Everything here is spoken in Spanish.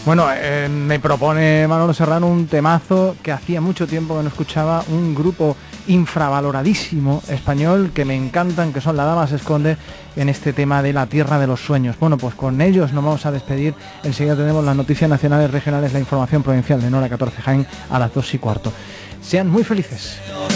Bueno, me propone Manolo Serrano un temazo que hacía mucho tiempo que no escuchaba, un grupo infravaloradísimo español que me encantan, que son La Dama se esconde, en este tema de la tierra de los sueños. Bueno, pues con ellos nos vamos a despedir. Enseguida tenemos las noticias nacionales, regionales, la información provincial de Nora 14 Jaén a las 2:15. Sean muy felices.